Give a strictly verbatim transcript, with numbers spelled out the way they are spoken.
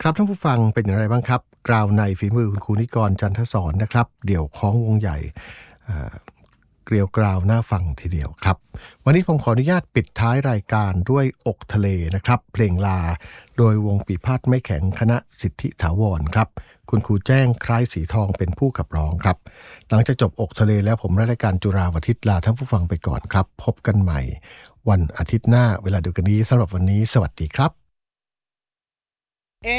ครับท่านผู้ฟังเป็นอย่างไรบ้างครับกราวในฝีมือคุณครูนิกรจันทศรนะครับเดี่ยวคล้องวงใหญ่เกลียวกราวน่าฟังทีเดียวครับวันนี้ผมขออนุญาตปิดท้ายรายการด้วยอกทะเลนะครับเพลงลาโดยวงปีพาดไม่แข็งคณะสิทธิถาวรครับคุณครูแจ้งคล้ายสีทองเป็นผู้ขับร้องครับหลังจากจบอกทะเลแล้วผมรายการจุฬาวทิตลาท่านผู้ฟังไปก่อนครับพบกันใหม่วันอาทิตย์หน้าเวลาเดียวกันนี้สำหรับวันนี้สวัสดีครับ